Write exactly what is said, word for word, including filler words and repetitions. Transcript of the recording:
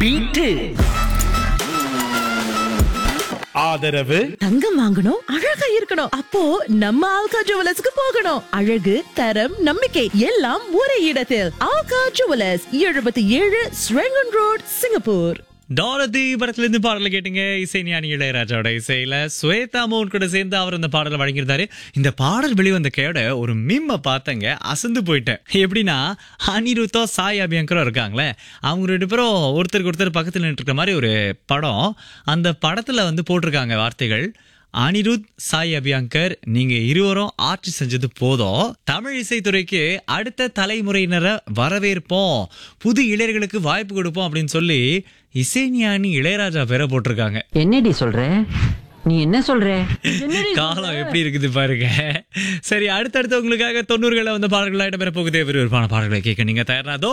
Beat. ஆதரவு தங்கம் வாங்கணும், அழகா இருக்கணும். அப்போ நம்ம ஆல்கா ஜுவலர்ஸ்க்கு போகணும். அழகு, தரம், நம்பிக்கை எல்லாம் ஒரே இடத்தில். ஆல்கா ஜுவலர்ஸ், எழுபத்தி ஏழு ஸ்ரெங்கன் ரோட், சிங்கப்பூர். டாரதி படத்துல இருந்து பாடல கேட்டீங்க. இசை ஞானி இளையராஜாவோட இசையில ஸ்வேதா மோகன் கூட சேர்ந்து அவர் அந்த பாடலை வழங்கியிருந்தாரு. இந்த பாடல் வெளிவந்த கேட ஒரு மீம்ம பார்த்தங்க, அசந்து போயிட்டேன். எப்படின்னா, அனிருத்தோ சாய் அபியங்கரும் இருக்காங்களே, அவங்க ரெண்டு பேரும் ஒருத்தருக்கு ஒருத்தர் பக்கத்துல நின்று இருக்க மாதிரி ஒரு படம். அந்த படத்துல வந்து போட்டிருக்காங்க வார்த்தைகள், அனிருத், சாய் அபியங்கர், நீங்க இருவரும் ஆட்சி செஞ்சது போதும், தமிழ் இசைத்துறைக்கு அடுத்த தலைமுறையினரை வரவேற்போம், புது இளைஞர்களுக்கு வாய்ப்பு கொடுப்போம் அப்படின்னு சொல்லி இசைஞானி இளையராஜா பேரை போட்டிருக்காங்க. என்னடி சொல்ற? நீ என்ன சொல்ற? காலம் எப்படி இருக்குது பாருங்க. சரி, அடுத்தடுத்து உங்களுக்காக தொண்ணூறுகளை வந்து பாடல்கள் இடம்பெற போகுதே, விறுவிறுப்பான பாடல்களை கேட்க நீங்க தயாரானதோ